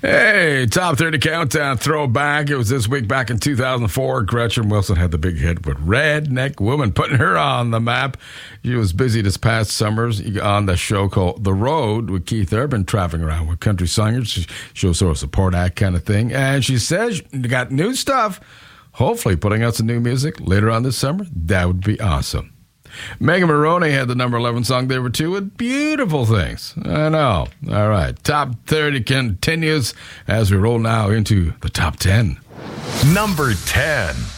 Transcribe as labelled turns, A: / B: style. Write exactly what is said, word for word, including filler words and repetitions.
A: Hey, Top thirty Countdown throwback. It was this week back in two thousand four. Gretchen Wilson had the big hit with Redneck Woman, putting her on the map. She was busy this past summers on the show called The Road with Keith Urban, traveling around with country singers. She, she was sort of a support act kind of thing. And she says she got new stuff, hopefully putting out some new music later on this summer. That would be awesome. Megan Maroney had the number eleven song there were two with Beautiful Things. I know. All right. Top thirty continues as we roll now into the top ten.
B: Number ten.